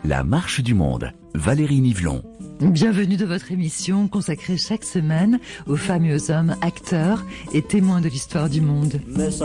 La marche du monde, Valérie Nivelon. Bienvenue dans votre émission consacrée chaque semaine aux femmes et aux hommes acteurs et témoins de l'histoire du monde.